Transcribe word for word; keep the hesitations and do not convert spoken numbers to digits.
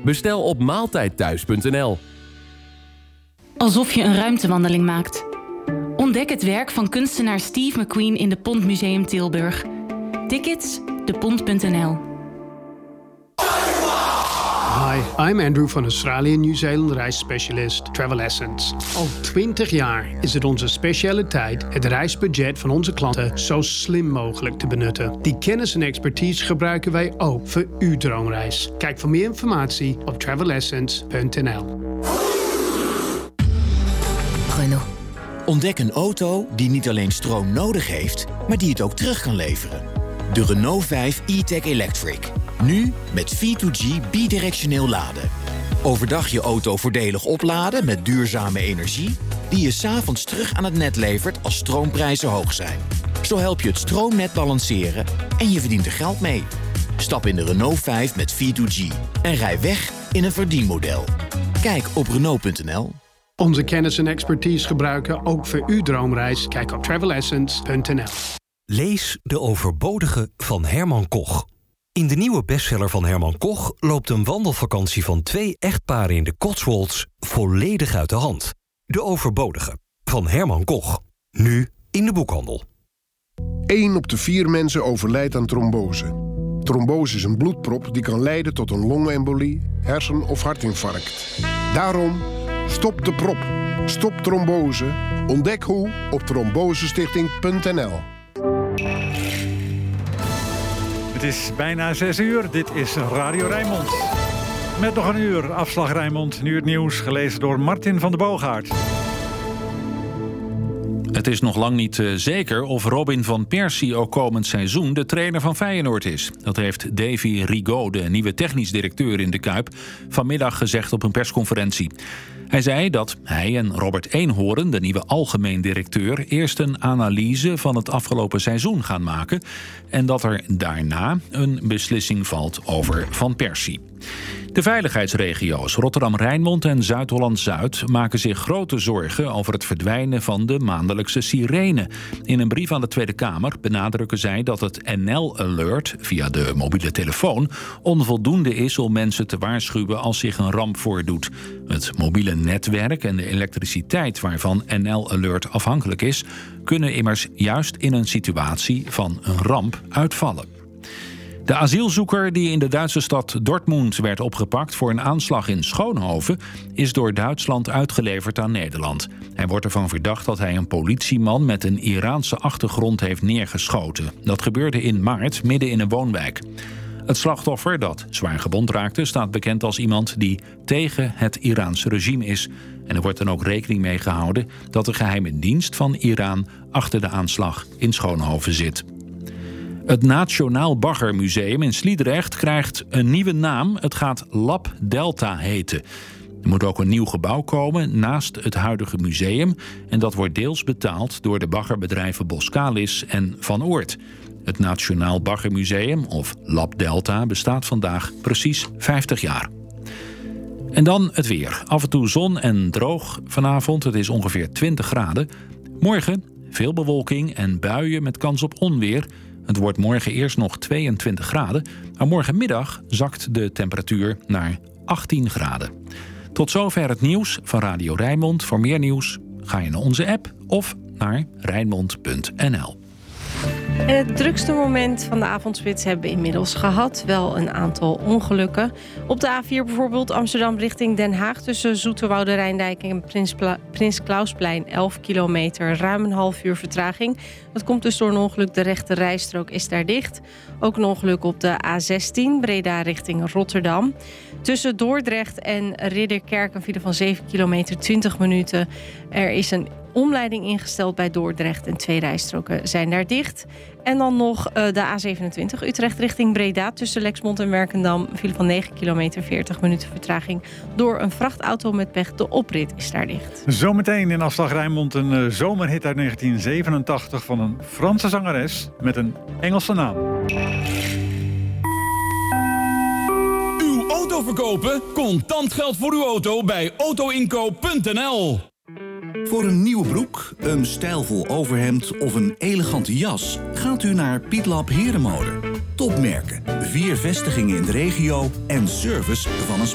Bestel op maaltijdthuis punt n l. Alsof je een ruimtewandeling maakt. Ontdek het werk van kunstenaar Steve McQueen in de Pont Museum Tilburg. Tickets, de pont punt n l. Hi, I'm Andrew van Australië en Nieuw-Zeeland reisspecialist Travel Essence. Al twintig jaar is het onze specialiteit het reisbudget van onze klanten zo slim mogelijk te benutten. Die kennis en expertise gebruiken wij ook voor uw droomreis. Kijk voor meer informatie op travel essence punt n l. Renault. Ontdek een auto die niet alleen stroom nodig heeft, maar die het ook terug kan leveren. De Renault vijf e-tech Electric. Nu met V twee G bidirectioneel laden. Overdag je auto voordelig opladen met duurzame energie, die je 's avonds terug aan het net levert als stroomprijzen hoog zijn. Zo help je het stroomnet balanceren en je verdient er geld mee. Stap in de Renault vijf met V twee G en rij weg in een verdienmodel. Kijk op Renault punt n l. Onze kennis en expertise gebruiken ook voor uw droomreis. Kijk op travel essence punt n l. Lees De Overbodige van Herman Koch. In de nieuwe bestseller van Herman Koch loopt een wandelvakantie van twee echtparen in de Cotswolds volledig uit de hand. De Overbodige van Herman Koch. Nu in de boekhandel. één op de vier mensen overlijdt aan trombose. Trombose is een bloedprop die kan leiden tot een longembolie, hersen- of hartinfarct. Daarom, stop de prop. Stop trombose. Ontdek hoe op trombosestichting punt n l. Het is bijna zes uur. Dit is Radio Rijnmond. Met nog een uur afslag Rijnmond. Nu het nieuws, gelezen door Martin van der Boogaard. Het is nog lang niet uh, zeker of Robin van Persie ook komend seizoen de trainer van Feyenoord is. Dat heeft Davy Rigaud, de nieuwe technisch directeur in de Kuip, vanmiddag gezegd op een persconferentie. Hij zei dat hij en Robert Eenhoorn, de nieuwe algemeen directeur, eerst een analyse van het afgelopen seizoen gaan maken en dat er daarna een beslissing valt over Van Persie. De veiligheidsregio's Rotterdam-Rijnmond en Zuid-Holland-Zuid maken zich grote zorgen over het verdwijnen van de maandelijkse sirene. In een brief aan de Tweede Kamer benadrukken zij dat het N L-alert via de mobiele telefoon onvoldoende is om mensen te waarschuwen als zich een ramp voordoet. Het mobiele netwerk en de elektriciteit waarvan N L-alert afhankelijk is, kunnen immers juist in een situatie van een ramp uitvallen. De asielzoeker die in de Duitse stad Dortmund werd opgepakt voor een aanslag in Schoonhoven is door Duitsland uitgeleverd aan Nederland. Hij wordt ervan verdacht dat hij een politieman met een Iraanse achtergrond heeft neergeschoten. Dat gebeurde in maart midden in een woonwijk. Het slachtoffer, dat zwaar gewond raakte, staat bekend als iemand die tegen het Iraanse regime is. En er wordt dan ook rekening mee gehouden dat de geheime dienst van Iran achter de aanslag in Schoonhoven zit. Het Nationaal Baggermuseum in Sliedrecht krijgt een nieuwe naam. Het gaat Lab Delta heten. Er moet ook een nieuw gebouw komen naast het huidige museum. En dat wordt deels betaald door de baggerbedrijven Boskalis en Van Oort. Het Nationaal Baggermuseum, of Lab Delta, bestaat vandaag precies vijftig jaar. En dan het weer. Af en toe zon en droog vanavond. Het is ongeveer twintig graden. Morgen veel bewolking en buien met kans op onweer. Het wordt morgen eerst nog tweeëntwintig graden, maar morgenmiddag zakt de temperatuur naar achttien graden. Tot zover het nieuws van Radio Rijnmond. Voor meer nieuws ga je naar onze app of naar rijnmond punt n l. Het drukste moment van de avondspits hebben we inmiddels gehad. Wel een aantal ongelukken. Op de A vier bijvoorbeeld Amsterdam richting Den Haag tussen Zoeterwoude Rijndijk en Prins, Pla- Prins Klausplein. elf kilometer, ruim een half uur vertraging. Dat komt dus door een ongeluk. De rechte rijstrook is daar dicht. Ook een ongeluk op de A zestien Breda richting Rotterdam. Tussen Dordrecht en Ridderkerk een file van zeven kilometer, twintig minuten. Er is een omleiding ingesteld bij Dordrecht en twee rijstroken zijn daar dicht. En dan nog uh, de A zevenentwintig Utrecht richting Breda tussen Lexmond en Werkendam. Een file van negen kilometer, veertig minuten vertraging door een vrachtauto met pech. De oprit is daar dicht. Zometeen in Afslag Rijnmond een uh, zomerhit uit negentien zevenentachtig van een Franse zangeres met een Engelse naam. Uw auto verkopen? Contant geld voor uw auto bij auto inkoop punt n l. Voor een nieuwe broek, een stijlvol overhemd of een elegante jas gaat u naar Pietlab Herenmode. Topmerken, vier vestigingen in de regio en service van een